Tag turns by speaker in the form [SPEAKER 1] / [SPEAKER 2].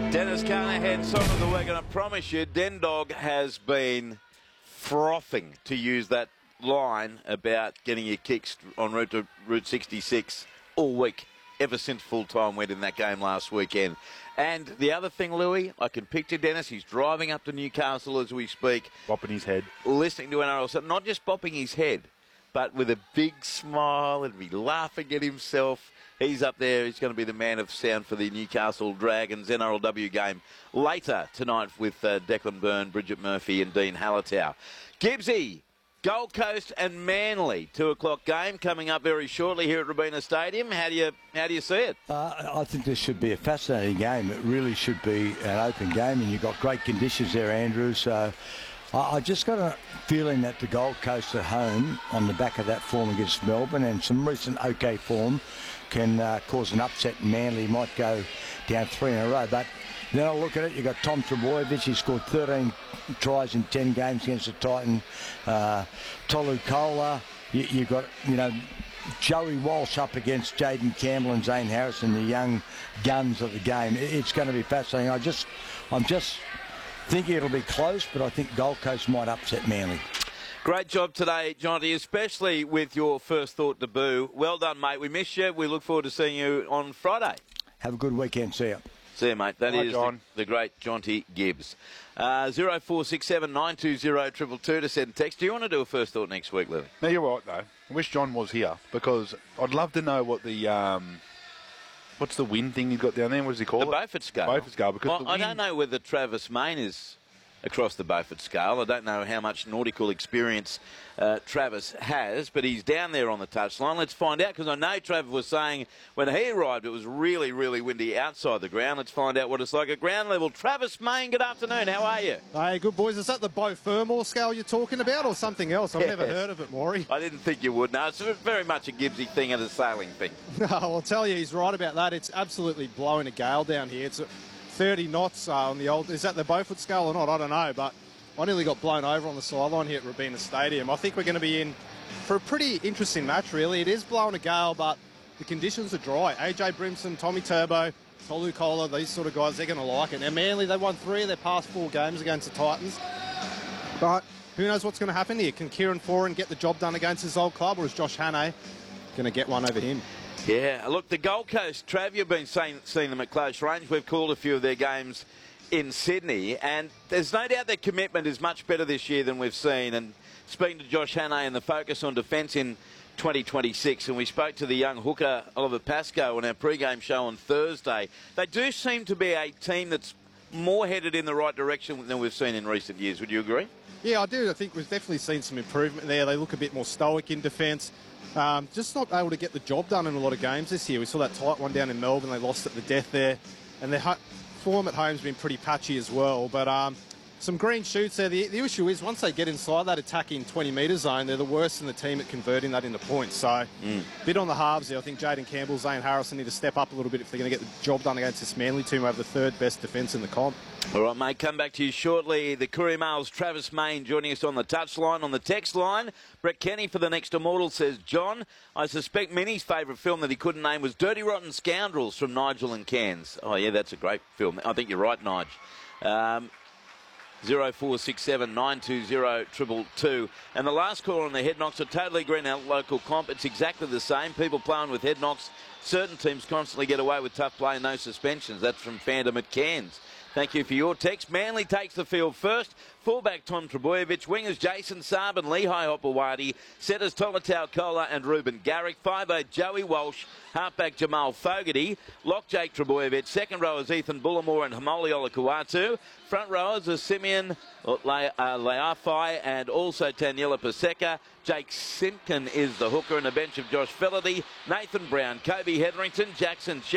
[SPEAKER 1] Dennis Carnahan, song of the week, and I promise you, Den Dog has been frothing to use that line about getting your kicks en route to Route 66 all week, ever since full-time went in that game last weekend. And the other thing, Louis, I can picture Dennis, he's driving up to Newcastle as we speak.
[SPEAKER 2] Bopping his head.
[SPEAKER 1] Listening to NRL, so not just bopping his head, but with a big smile and be laughing at himself. He's up there. He's going to be the man of sound for the Newcastle Dragons NRLW game later tonight with Declan Byrne, Bridget Murphy and Dean Hallertau. Gibbsy, Gold Coast and Manly, 2 o'clock game coming up very shortly here at Robina Stadium. How do you see it?
[SPEAKER 3] I think this should be a fascinating game. It really should be an open game, and you've got great conditions there, Andrew. So I just got a feeling that the Gold Coast at home, on the back of that form against Melbourne and some recent OK form, can cause an upset. Manly might go down 3 in a row. But then I look at it, you've got Tom Trbojevic, he scored 13 tries in 10 games against the Titan. Tolu Kola, you've got, Joey Walsh up against Jaden Campbell and Zane Harrison, the young guns of the game. It's going to be fascinating. I'm just thinking it'll be close, but I think Gold Coast might upset Manly.
[SPEAKER 1] Great job today, Jonty, especially with your first thought debut. Well done, mate. We miss you. We look forward to seeing you on Friday.
[SPEAKER 3] Have a good weekend. See you.
[SPEAKER 1] See you, mate. That
[SPEAKER 2] Hi,
[SPEAKER 1] is
[SPEAKER 2] John.
[SPEAKER 1] the great Jonty Gibbs. 0467 920 222 to send text. Do you want to do a first thought next week, Lily?
[SPEAKER 2] No, you're right, though. I wish John was here, because I'd love to know what the... what's the wind thing you've got down there? What does he call
[SPEAKER 1] The
[SPEAKER 2] it?
[SPEAKER 1] Beaufort scale.
[SPEAKER 2] Beaufort scale. Because
[SPEAKER 1] Well,
[SPEAKER 2] the
[SPEAKER 1] I
[SPEAKER 2] wind...
[SPEAKER 1] don't know whether Travis Main is across the Beaufort scale. I don't know how much nautical experience Travis has, but he's down there on the touchline. Let's find out, because I know Travis was saying when he arrived it was really, really windy outside the ground. Let's find out what it's like at ground level. Travis Main, good afternoon. How are you?
[SPEAKER 4] Hey, good boys. Is that the Beau Fermor scale you're talking about, or something else? I've never heard of it, Maury.
[SPEAKER 1] I didn't think you would. No, it's very much a Gibbsy thing and a sailing thing.
[SPEAKER 4] No, I'll tell you, he's right about that. It's absolutely blowing a gale down here. It's 30 knots on the old... Is that the Beaufort scale or not? I don't know, but I nearly got blown over on the sideline here at Robina Stadium. I think we're going to be in for a pretty interesting match, really. It is blowing a gale, but the conditions are dry. AJ Brimson, Tommy Turbo, Tolu Kola, these sort of guys, they're going to like it. Now, Manly, they won 3 of their past 4 games against the Titans. But who knows what's going to happen here? Can Kieran Foran get the job done against his old club, or is Josh Hannay going to get one over him?
[SPEAKER 1] Yeah, look, the Gold Coast, Trav, you've been seeing them at close range. We've called a few of their games in Sydney, and there's no doubt their commitment is much better this year than we've seen. And speaking to Josh Hannay and the focus on defence in 2026, and we spoke to the young hooker Oliver Pascoe on our pre-game show on Thursday, they do seem to be a team that's more headed in the right direction than we've seen in recent years. Would you agree?
[SPEAKER 4] Yeah, I do. I think we've definitely seen some improvement there. They look a bit more stoic in defence. Just not able to get the job done in a lot of games this year. We saw that tight one down in Melbourne. They lost at the death there. And their form at home's been pretty patchy as well. But some green shoots there. The issue is, once they get inside that attacking 20-metre zone, they're the worst in the team at converting that into points. So, bit on the halves there. I think Jaden Campbell, Zane Harrison need to step up a little bit if they're going to get the job done against this Manly team who have the 3rd best defence in the comp.
[SPEAKER 1] All right, mate, come back to you shortly. The Courier Mail's Travis Main joining us on the touchline. On the text line, Brett Kenny for the Next Immortal says, John, I suspect Minnie's favourite film that he couldn't name was Dirty Rotten Scoundrels from Nigel and Cairns. Oh, yeah, that's a great film. I think you're right, Nige. 0467 920 222. And the last call on the head knocks are totally green out local comp. It's exactly the same. People playing with head knocks. Certain teams constantly get away with tough play and no suspensions. That's from Fandom at Cairns. Thank you for your text. Manly takes the field first. Fullback Tom Trbojevic, wingers Jason Saab and Lehigh Hopewadi, setters Tomatau Kola and Ruben Garrick, 5'8" Joey Walsh, halfback Jamal Fogarty, lock Jake Trbojevic, second rowers Ethan Bullimore and Hamoli Olakuatu, front rowers are Simeon Leafai and also Taniela Paseka. Jake Simpkin is the hooker, and a bench of Josh Felaty, Nathan Brown, Kobe Hetherington, Jackson